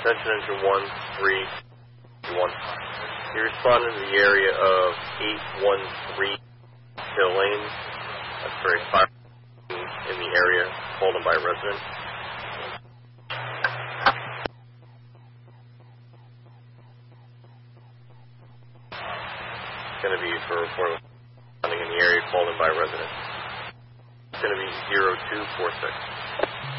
attention engine 131. You responded to the area of 813 Hill Lane. That's for a fire in the area called in by a resident. It's going to be for reporting in the area called in by a resident. It's going to be 0246.